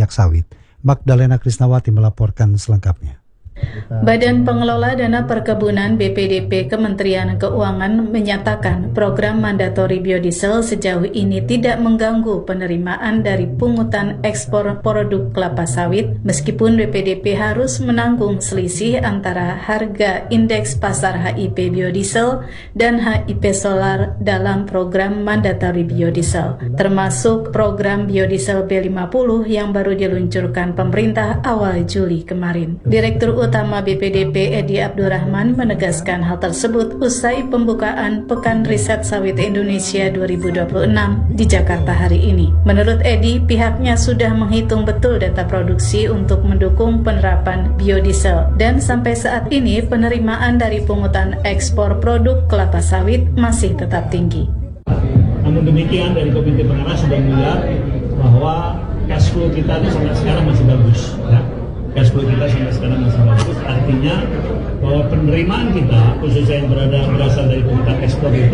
minyak sawit. Magdalena Krisnawati melaporkan selengkapnya. Badan Pengelola Dana Perkebunan BPDP Kementerian Keuangan menyatakan program mandatori biodiesel sejauh ini tidak mengganggu penerimaan dari pungutan ekspor produk kelapa sawit meskipun BPDP harus menanggung selisih antara harga indeks pasar HIP biodiesel dan HIP solar dalam program mandatori biodiesel, termasuk program biodiesel B50 yang baru diluncurkan pemerintah awal Juli kemarin. Direktur Utama BPDP Edi Abdurrahman menegaskan hal tersebut usai pembukaan Pekan Riset Sawit Indonesia 2026 di Jakarta hari ini. Menurut Edi, pihaknya sudah menghitung betul data produksi untuk mendukung penerapan biodiesel dan sampai saat ini penerimaan dari pungutan ekspor produk kelapa sawit masih tetap tinggi. Namun demikian dari Komite Pengarah sudah melihat bahwa cash flow kita sampai sekarang masih bagus. Ya. Cash flow kita sampai sekarang masih bagus, artinya bahwa penerimaan kita khususnya yang berasal dari pungutan ekspor itu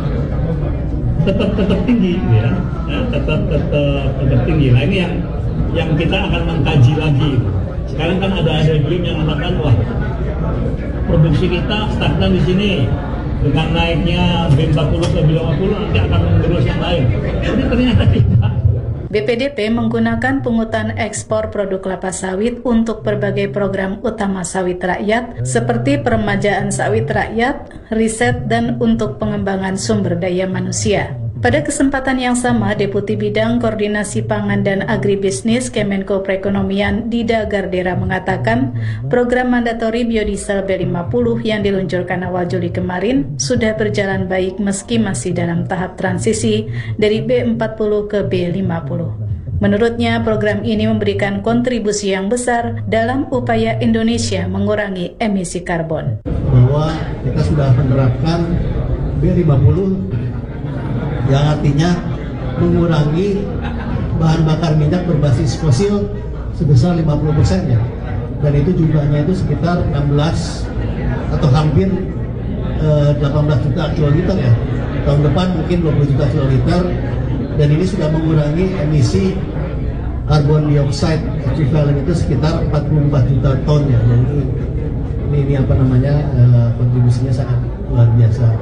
tetap tinggi, ya, tetap tinggi. Nah ini yang kita akan mengkaji lagi. Sekarang kan ada briefing yang mengatakan wah produksi kita stagnan di sini dengan naiknya B40 ke B50 nanti akan mengerus yang lain. Jadi ternyata tidak. BPDP menggunakan pungutan ekspor produk kelapa sawit untuk berbagai program utama sawit rakyat seperti peremajaan sawit rakyat, riset, dan untuk pengembangan sumber daya manusia. Pada kesempatan yang sama, Deputi Bidang Koordinasi Pangan dan Agribisnis Kemenko Perekonomian Dida Gardera mengatakan program mandatori biodiesel B50 yang diluncurkan awal Juli kemarin sudah berjalan baik meski masih dalam tahap transisi dari B40 ke B50. Menurutnya, program ini memberikan kontribusi yang besar dalam upaya Indonesia mengurangi emisi karbon. Bahwa kita sudah menerapkan B50 yang artinya mengurangi bahan bakar minyak berbasis fosil sebesar 50% ya. Dan itu jumlahnya itu sekitar 16 atau hampir 18 juta kiloliter ya. Tahun depan mungkin 20 juta kiloliter, dan ini sudah mengurangi emisi karbon dioksida equivalent itu sekitar 44 juta ton ya. Jadi ini apa namanya kontribusinya sangat luar biasa.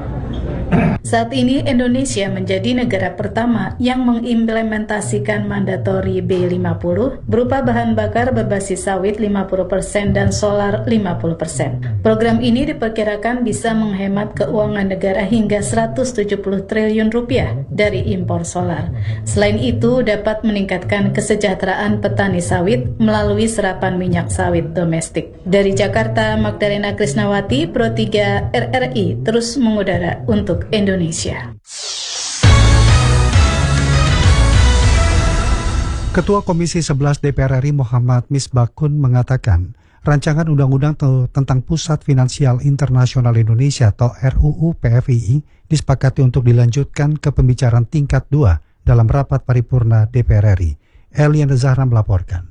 Saat ini Indonesia menjadi negara pertama yang mengimplementasikan mandatori B50 berupa bahan bakar berbasis sawit 50% dan solar 50%. Program ini diperkirakan bisa menghemat keuangan negara hingga 170 triliun rupiah dari impor solar. Selain itu dapat meningkatkan kesejahteraan petani sawit melalui serapan minyak sawit domestik. Dari Jakarta, Magdalena Krisnawati, Pro 3 RRI terus mengudara untuk Indonesia. Ketua Komisi 11 DPR RI Muhammad Misbakun mengatakan, rancangan undang-undang tentang Pusat Finansial Internasional Indonesia atau RUU PFII disepakati untuk dilanjutkan ke pembicaraan tingkat 2 dalam rapat paripurna DPR RI. Eliana Zahra melaporkan.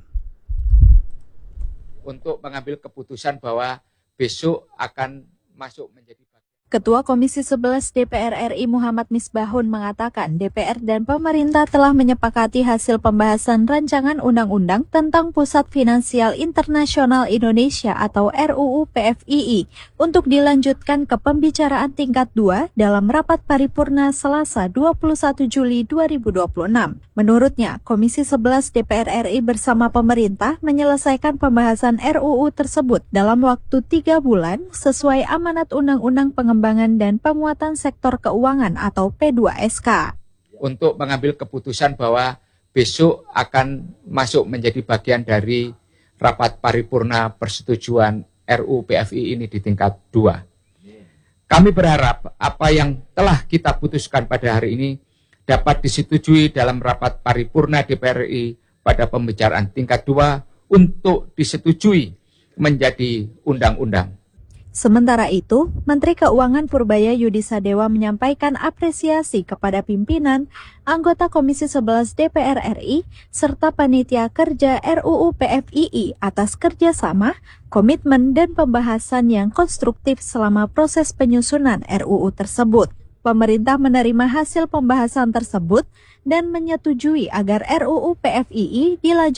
Untuk mengambil keputusan bahwa besok akan masuk menjadi Ketua Komisi 11 DPR RI Muhammad Misbahun mengatakan DPR dan pemerintah telah menyepakati hasil pembahasan rancangan undang-undang tentang Pusat Finansial Internasional Indonesia atau RUU PFII untuk dilanjutkan ke pembicaraan tingkat 2 dalam rapat paripurna Selasa 21 Juli 2026. Menurutnya, Komisi 11 DPR RI bersama pemerintah menyelesaikan pembahasan RUU tersebut dalam waktu 3 bulan sesuai amanat Undang-Undang Pengembangan dan Penguatan Sektor Keuangan atau P2SK. Untuk mengambil keputusan bahwa besok akan masuk menjadi bagian dari rapat paripurna persetujuan RUU PFII ini di tingkat 2. Kami berharap apa yang telah kita putuskan pada hari ini dapat disetujui dalam rapat paripurna DPR RI pada pembicaraan tingkat 2 untuk disetujui menjadi undang-undang. Sementara itu, Menteri Keuangan Purbaya Yudisadewa menyampaikan apresiasi kepada pimpinan, anggota Komisi 11 DPR RI, serta panitia kerja RUU PFII atas kerjasama, komitmen, dan pembahasan yang konstruktif selama proses penyusunan RUU tersebut. Pemerintah menerima hasil pembahasan tersebut dan menyetujui agar RUU PFII dilanjutkan